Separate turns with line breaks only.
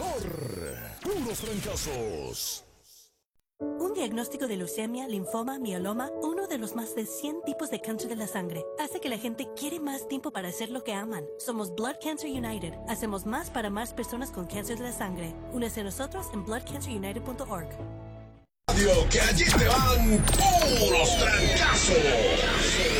Color. Puros trancazos.
Un diagnóstico de leucemia, linfoma, mieloma, uno de los más de 100 tipos de cáncer de la sangre, hace que la gente quiere más tiempo para hacer lo que aman. Somos Blood Cancer United. Hacemos más para más personas con cáncer de la sangre. Únese a nosotros en bloodcancerunited.org.
Que allí te van puros trancazos.